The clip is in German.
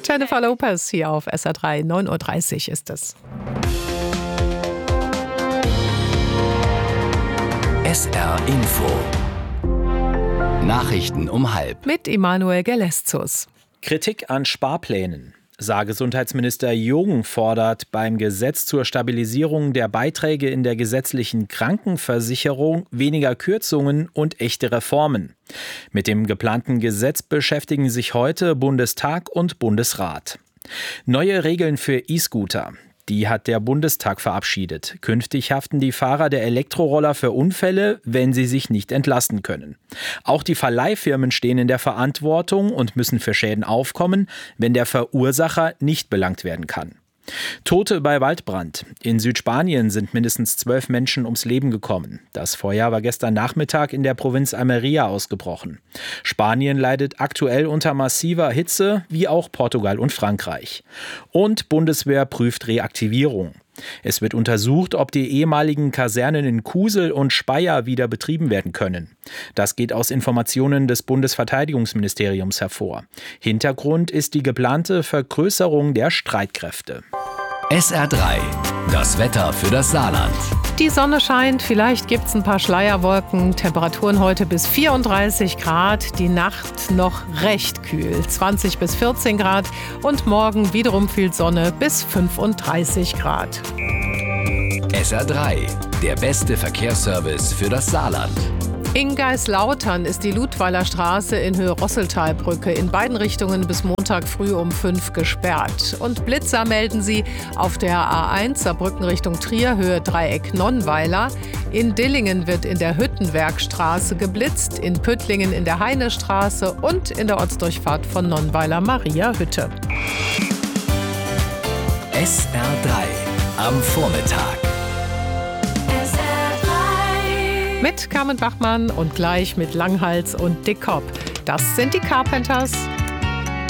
Jennifer Lopez hier auf SR3, 9:30 Uhr ist es. SR Info. Nachrichten um 12:30. Mit Emanuel Geleszus. Kritik an Sparplänen. Saargesundheitsminister Jung fordert beim Gesetz zur Stabilisierung der Beiträge in der gesetzlichen Krankenversicherung weniger Kürzungen und echte Reformen. Mit dem geplanten Gesetz beschäftigen sich heute Bundestag und Bundesrat. Neue Regeln für E-Scooter. Die hat der Bundestag verabschiedet. Künftig haften die Fahrer der Elektroroller für Unfälle, wenn sie sich nicht entlasten können. Auch die Verleihfirmen stehen in der Verantwortung und müssen für Schäden aufkommen, wenn der Verursacher nicht belangt werden kann. Tote bei Waldbrand. In Südspanien sind mindestens 12 Menschen ums Leben gekommen. Das Feuer war gestern Nachmittag in der Provinz Almería ausgebrochen. Spanien leidet aktuell unter massiver Hitze, wie auch Portugal und Frankreich. Und Bundeswehr prüft Reaktivierung. Es wird untersucht, ob die ehemaligen Kasernen in Kusel und Speyer wieder betrieben werden können. Das geht aus Informationen des Bundesverteidigungsministeriums hervor. Hintergrund ist die geplante Vergrößerung der Streitkräfte. SR3, das Wetter für das Saarland. Die Sonne scheint, vielleicht gibt es ein paar Schleierwolken. Temperaturen heute bis 34 Grad, die Nacht noch recht kühl, 20 bis 14 Grad und morgen wiederum viel Sonne bis 35 Grad. SR3, der beste Verkehrsservice für das Saarland. In Geislautern ist die Ludweiler Straße in Höhe Rosseltalbrücke in beiden Richtungen bis Montag früh um 5 gesperrt. Und Blitzer melden sie auf der A1 Saarbrücken Richtung Trier, Höhe Dreieck Nonnweiler. In Dillingen wird in der Hüttenwerkstraße geblitzt, in Püttlingen in der Heinestraße und in der Ortsdurchfahrt von Nonnweiler Mariahütte. SR3 am Vormittag. Mit Carmen Bachmann und gleich mit Langhals und Dickkopf. Das sind die Carpenters.